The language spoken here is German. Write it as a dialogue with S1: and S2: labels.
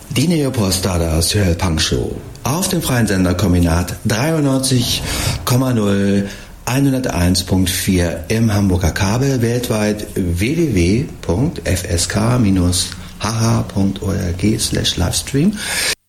S1: Die Neopostada Surreal Punk Show auf dem freien Sender Kombinat 93,0 101.4 im Hamburger Kabel, weltweit www.fsk-hh.org/Livestream.